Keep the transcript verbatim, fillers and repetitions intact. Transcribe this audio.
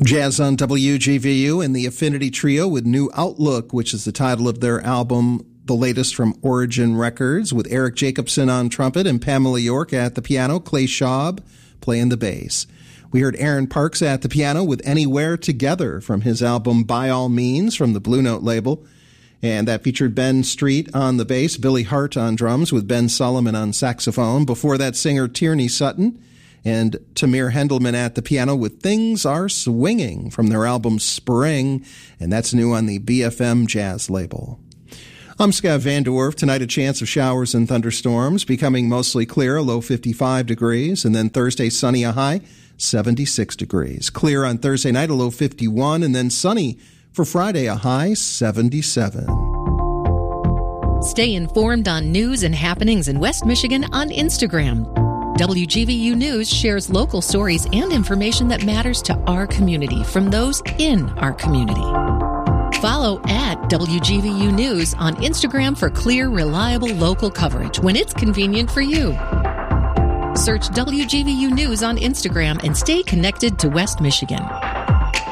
Jazz on W G V U and the Affinity Trio with New Outlook, which is the title of their album, the latest from Origin Records, with Eric Jacobson on trumpet and Pamela York at the piano, Clay Schaub playing the bass. We heard Aaron Parks at the piano with Anywhere Together from his album By All Means from the Blue Note label. And that featured Ben Street on the bass, Billy Hart on drums with Ben Solomon on saxophone. Before that, singer Tierney Sutton and Tamir Hendelman at the piano with Things Are Swinging from their album Spring, and that's new on the B F M Jazz label. I'm Scott Van Dorf. Tonight a chance of showers and thunderstorms, becoming mostly clear, a low fifty-five degrees, and then Thursday sunny, a high seventy-six degrees. Clear on Thursday night, a low fifty-one, and then sunny for Friday, a high seventy-seven. Stay informed on news and happenings in West Michigan on Instagram. W G V U News shares local stories and information that matters to our community from those in our community. Follow at W G V U News on Instagram for clear, reliable local coverage when it's convenient for you. Search W G V U News on Instagram and stay connected to West Michigan.